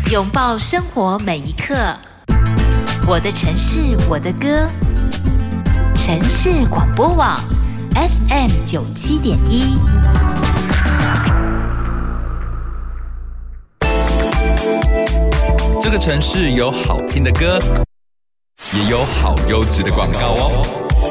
拥抱生活每一刻。我的城市，我的歌。城市广播网 FM97.1。 这个城市有好听的歌，也有好优质的广告哦。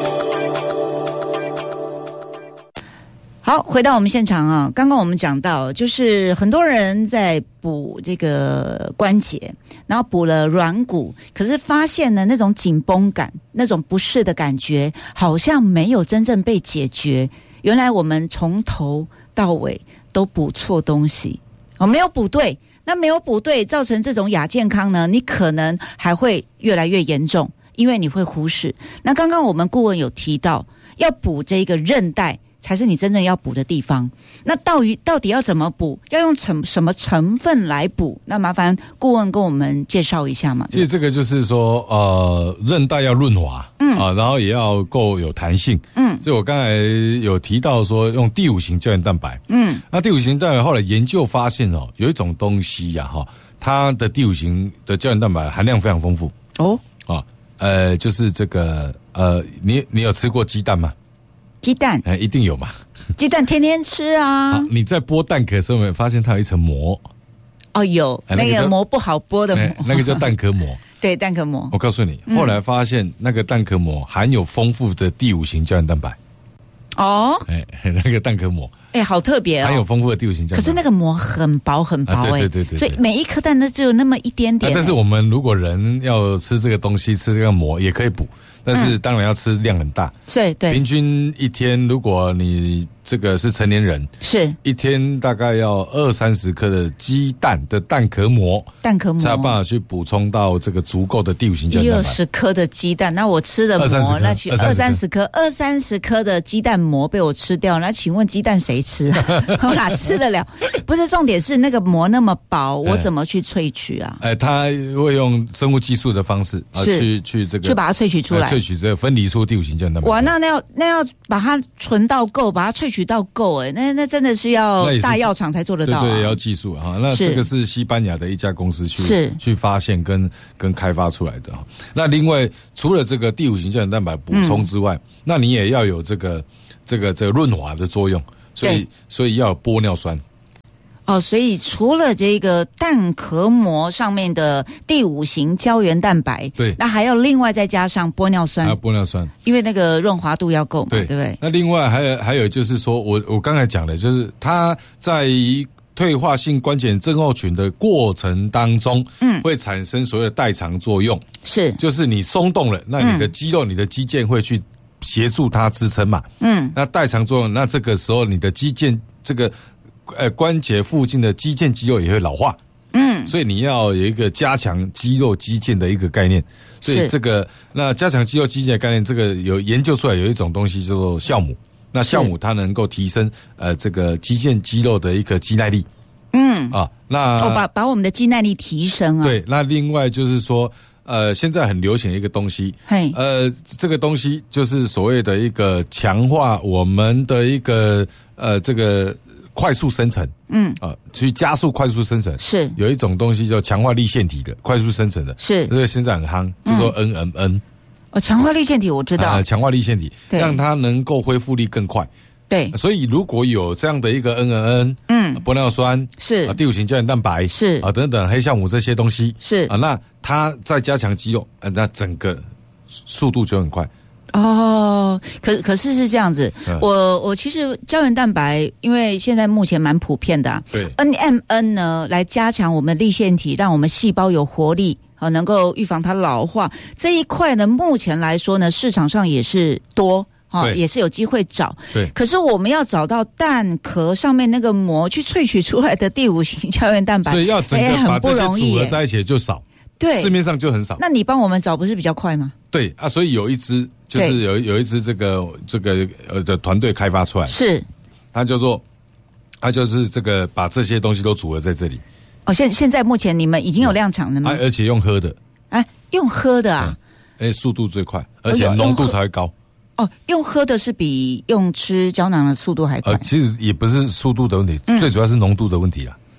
好，回到我们现场啊，刚刚我们讲到，就是很多人在补这个关节，然后补了软骨，可是发现呢，那种紧绷感、那种不适的感觉，好像没有真正被解决。原来我们从头到尾都补错东西，没有补对。那没有补对，造成这种亚健康呢，你可能还会越来越严重，因为你会忽视。那刚刚我们顾问有提到，要补这个韧带才是你真正要补的地方。那到底要怎么补？要用什么成分来补？那麻烦顾问跟我们介绍一下嘛。 其实这个就是说，韧带要润滑，然后也要够有弹性，所以我刚才有提到说用第5型胶原蛋白，那第5型蛋白后来研究发现哦，有一种东西呀，它的第5型的胶原蛋白含量非常丰富哦，就是这个你有吃过鸡蛋吗？ 鸡蛋一定有嘛， 鸡蛋天天吃啊。 你在剥蛋壳的时候有没有发现它有一层膜？ 哦，有那个膜不好剥的膜， 那个叫蛋壳膜。对， 蛋壳膜。 我告诉你，后来发现那个蛋壳膜含有丰富的第5型胶原蛋白。 哦， 那个蛋壳膜， 好特别哦， 含有丰富的第5型胶原蛋白。 可是那个膜很薄很薄， 对， 所以每一颗蛋都只有那么一点点。 但是我们如果人要吃这个东西，吃这个膜也可以补，但是当然要吃量很大。对，平均一天，如果你这个是成年人，是一天大概要20-30颗的鸡蛋的蛋壳膜，才有办法去补充到这个足够的第5型胶原蛋白。20 颗的鸡蛋，那我吃的膜，那去20-30颗的鸡蛋膜被我吃掉，那请问鸡蛋谁吃啊？我哪吃得了？不是，重点是那个膜那么薄，我怎么去萃取啊？ 它会用生物技术的方式去这个去把它萃取出来， 萃取这个分离出第5型胶原蛋白。 哇，那要把它存到够，把它萃取到够，那真的是要大药厂才做得到， 对，要技术啊。那这个是西班牙的一家公司去发现跟开发出来的。那另外除了这个第5型胶原蛋白补充之外，那你也要有这个润滑的作用，所以要有玻尿酸。 所以除了这个蛋壳膜上面的第5型胶原蛋白，对，那还要另外再加上玻尿酸， 玻尿酸， 因为那个润滑度要够嘛，对不对？ 那另外还有就是说，我刚才讲的，就是它在退化性关节症候群的过程当中，会产生所谓的代偿作用，就是你松动了，那你的肌肉、你的肌腱会去协助它支撑嘛，那代偿作用，那这个时候你的肌腱这个关节附近的肌腱肌肉也会老化，所以你要有一个加强肌肉肌腱的一个概念，所以那加强肌肉肌腱的概念，这个有研究出来有一种东西叫做酵母，那酵母它能够提升这个肌腱肌肉的一个肌耐力，那把我们的肌耐力提升啊， 对，那另外就是说现在很流行的一个东西，这个东西就是所谓的一个强化我们的一个这个快速生成，去加速快速生成，是有一种东西叫强化粒线体的快速生成的，是这个现在很夯，就说 NMN。 强化粒线体我知道， 强化粒线体让它能够恢复力更快。对，所以如果有这样的一个 NMN，玻尿酸是第5型胶原蛋白是等等黑酵母这些东西是那它再加强肌肉，那整个速度就很快。 可是这样子，我其实胶原蛋白，因为现在目前蛮普遍的对 NMN 呢，来加强我们粒线体，让我们细胞有活力，能够预防它老化这一块呢，目前来说呢，市场上也是多。也是有机会找，对。可是我们要找到蛋壳上面那个膜去萃取出来的第5型胶原蛋白， 所以要整个把这些组合在一起就少，对，市面上就很少。 那你帮我们找不是比较快吗？ 对啊，所以有一支就是有一支这个的团队开发出来，是它就是这个把这些东西都组合在这里。 现在目前你们已经有量产了吗？ 而且用喝的， 用喝的啊， 速度最快，而且浓度才会高。 用喝的是比用吃胶囊的速度还快。 其实也不是速度的问题，最主要是浓度的问题啦。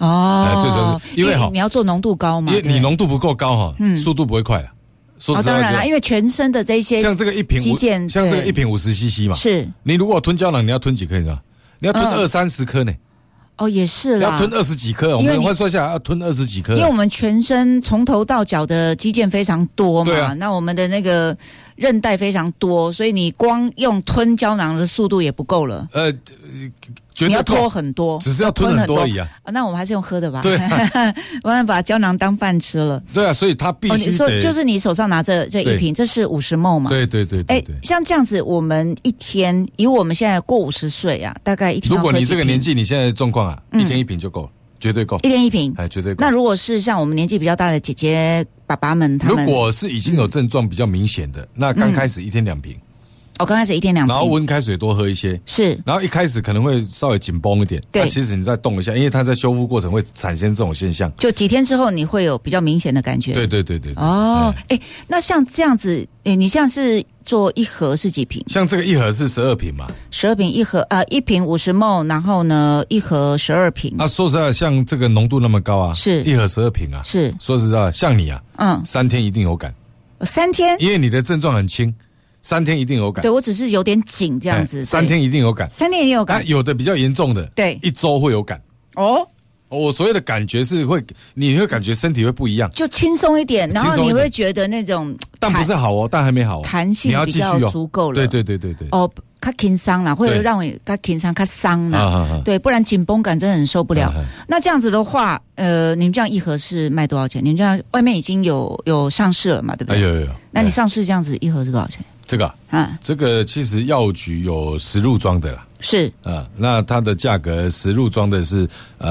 哦， 最主要是因为你要做浓度高嘛， 因为你浓度不够高哈，速度不会快了。说实话， 当然啦，因为全身的这些像这个一瓶像这个一瓶50cc 嘛， 是你如果吞胶囊，你要吞几颗？你知道？你要吞20-30颗呢。 哦，也是啦， 要吞20几颗，我们换算下来要吞20几颗。 因为我们全身从头到脚的肌腱非常多嘛，那我们的那个韧带非常多，所以你光用吞胶囊的速度也不够了。 绝对你要拖很多， 只是要吞很多而已啊。 那我们还是用喝的吧。 对， 我们把胶囊当饭吃了。 对啊，所以它必须你说就是你手上拿这一瓶，这是50ml 嘛？ 对。 像这样子，我们一天以我们现在过50岁啊，大概一天。 如果你这个年纪，你现在的状况啊，一天一瓶就够了。绝对够， 一天一瓶， 绝对够。 那如果是像我们年纪比较大的姐姐、爸爸们，他们如果是已经有症状比较明显的，那刚开始一天2瓶。 刚开始一天2瓶， 然后温开水多喝一些， 是。 然后一开始可能会稍微紧绷一点， 对。 其实你再动一下，因为它在修复过程会产生这种现象。 就几天之后，你会有比较明显的感觉。 对。 哦，那像这样子，你像是做一盒是几瓶？ 像这个一盒是12瓶嘛 ？12瓶一盒，一瓶50ml，然后呢，一盒12瓶。 说实在，像这个浓度那么高啊， 是一盒12瓶啊， 是。 说实在，像你啊，3天一定有感。 3天？ 因为你的症状很轻。3天一定有感， 对我只是有点紧这样子。 3天一定有感 ，3天一定有感。 有的比较严重的， 对 ，1周会有感。我所谓的感觉是你会感觉身体会不一样， 就轻松一点，然后你会觉得那种， 但不是好哦，但还没好哦， 弹性比较足够了。 对。 较轻松啦，会让我较轻松、较伤啦。对，不然紧绷感真的很受不了。那这样子的话，你们这样一盒是卖多少钱？你们这样外面已经有上市了嘛？对不对？ 有。 那你上市这样子一盒是多少钱？ 这个这个其实药局有10入装的啦。 是那它的价格10入装的是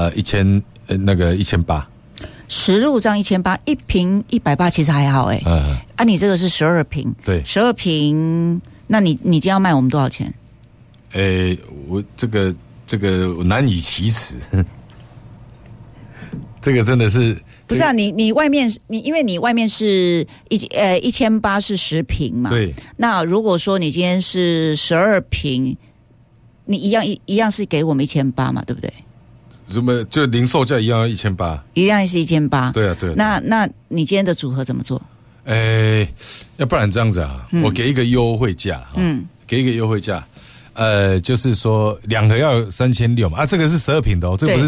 1800，10 入装1800，一瓶180，其实还好你这个是12瓶， 对 ，12瓶。那你今天要卖我们多少钱？ 我这个我难以启齿，这个真的是不是啊？你外面因为你外面是1800是10瓶嘛？ 对。 那如果说你今天是12瓶，你一样是给我们1800嘛？对不对？ 什么就零售价一样1800， 一样是1800。 对。 那你今天的组合怎么做？ 要不然这样子啊，我给一个优惠价给一个优惠价，就是说2盒要3600嘛，这个是12瓶的哦，这个不是